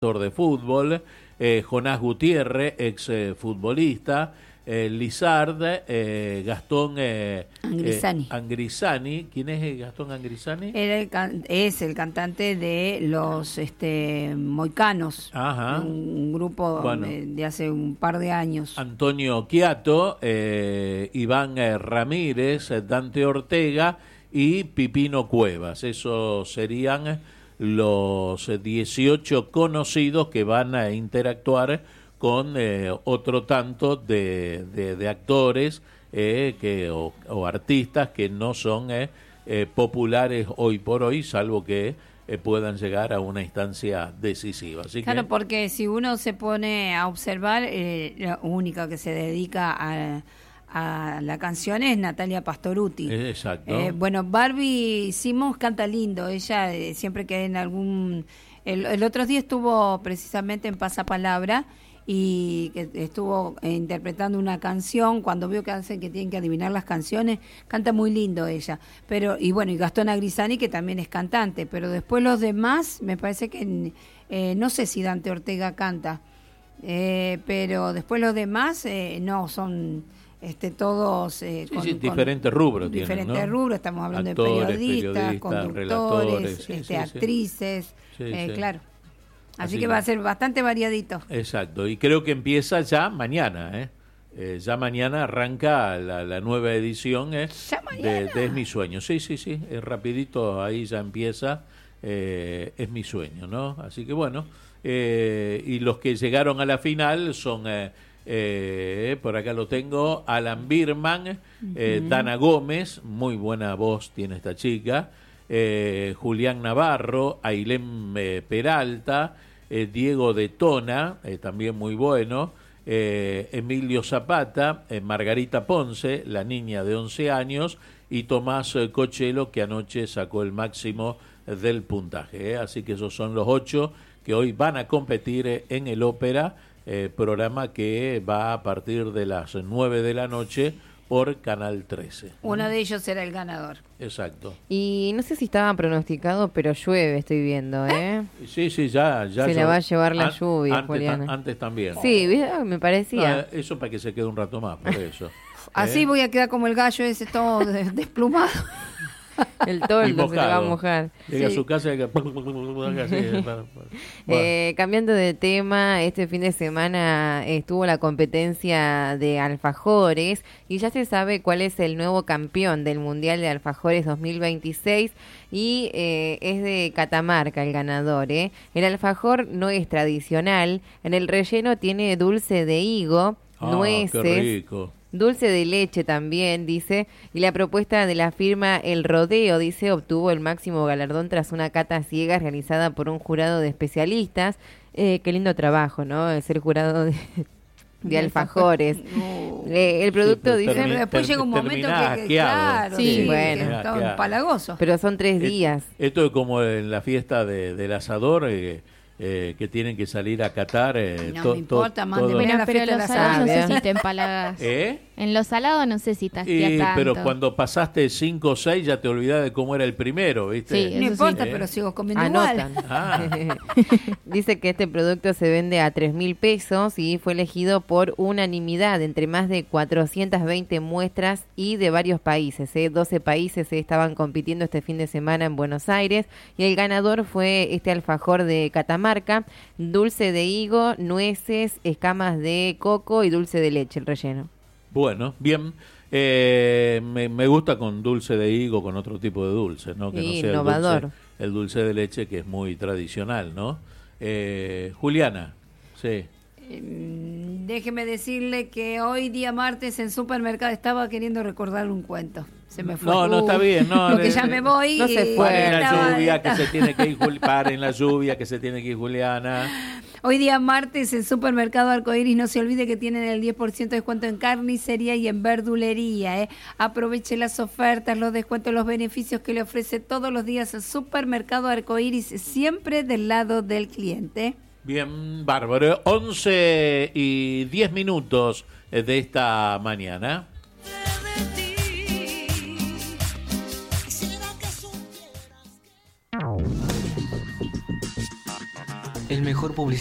de fútbol, Jonás Gutiérrez, ex futbolista, Lizard, Gastón Angrisani. ¿Quién es Gastón Angrisani? Es el cantante de los Moicanos. Ajá. Un grupo de hace un par de años. Antonio Quiato, Iván Ramírez, Dante Ortega y Pipino Cuevas. Esos serían los 18 conocidos que van a interactuar con otro tanto de actores o artistas que no son populares hoy por hoy, salvo que puedan llegar a una instancia decisiva. Así claro, porque si uno se pone a observar, la única que se dedica a la canción es Natalia Pastorutti. Exacto. Bueno, Barbie Simmons canta lindo. Ella siempre que en algún... El otro día estuvo precisamente en Pasapalabra y que estuvo interpretando una canción. Cuando veo que hacen que tienen que adivinar las canciones, canta muy lindo ella. Pero y Gastón Agrisani, que también es cantante. Pero después los demás, me parece que... no sé si Dante Ortega canta. Pero después los demás no son... todos diferentes rubros diferentes tienen, ¿no? rubros, estamos hablando Actores, de periodistas, conductores, actrices, claro. Así que va a ser bastante variadito. Exacto, y creo que empieza ya mañana, ya mañana arranca la nueva edición de Es mi sueño. Sí, es rapidito, ahí ya empieza Es mi sueño, ¿no? Así que bueno, y los que llegaron a la final son... por acá lo tengo, Alan Birman, Dana Gómez, muy buena voz tiene esta chica, Julián Navarro, Ailén Peralta, Diego de Tona, también muy bueno, Emilio Zapata, Margarita Ponce, la niña de 11 años, y Tomás Cochelo, que anoche sacó el máximo del puntaje. Así que esos son los 8 que hoy van a competir en el Ópera, programa que va a partir de las 9 de la noche por Canal 13. Uno de ellos será el ganador. Exacto. Y no sé si estaba pronosticado, pero llueve, estoy viendo, Sí, ya. Se la va a llevar la lluvia, Juliana. Antes también. Sí, me parecía. Eso para que se quede un rato más, por eso. Así voy a quedar como el gallo ese todo desplumado. El toldo se le va a mojar. Llega a su casa y cambiando de tema, este fin de semana estuvo la competencia de alfajores y ya se sabe cuál es el nuevo campeón del Mundial de Alfajores 2026 y es de Catamarca el ganador. El alfajor no es tradicional, en el relleno tiene dulce de higo, nueces, qué rico. Dulce de leche también, dice, y la propuesta de la firma El Rodeo, dice, obtuvo el máximo galardón tras una cata ciega realizada por un jurado de especialistas. Qué lindo trabajo, ¿no? Ser jurado de alfajores. El producto, dice... Pero después llega un momento que claro, sí, bueno, que está empalagoso. Pero son 3 días. Esto es como en la fiesta del asador... que tienen que salir a catar no me importa, mándeme a la fiesta del asador. No sé si te empalagas. En lo salado no sé si te hastía tanto. Pero cuando pasaste 5 o 6 ya te olvidás de cómo era el primero, ¿viste? Sí, no importa, pero sigo comiendo igual. Dice que este producto se vende a 3.000 pesos y fue elegido por unanimidad entre más de 420 muestras y de varios países. 12 países estaban compitiendo este fin de semana en Buenos Aires y el ganador fue este alfajor de Catamarca, dulce de higo, nueces, escamas de coco y dulce de leche, el relleno. Bueno, bien. Me gusta con dulce de higo, con otro tipo de dulce, ¿no? Que no sea innovador. El dulce de leche, que es muy tradicional, ¿no? Juliana, sí. Déjeme decirle que hoy día martes en supermercado estaba queriendo recordar un cuento. Se me fue. No está bien. No, porque ya me voy. No se fue. Paren la lluvia que se tiene que ir, paren la lluvia que se tiene que ir Juliana. Hoy día martes en Supermercado Arcoiris, no se olvide que tienen el 10% de descuento en carnicería y en verdulería. Aproveche las ofertas, los descuentos, los beneficios que le ofrece todos los días el Supermercado Arcoiris, siempre del lado del cliente. Bien, bárbaro. 11:10 de esta mañana. mejor publicista.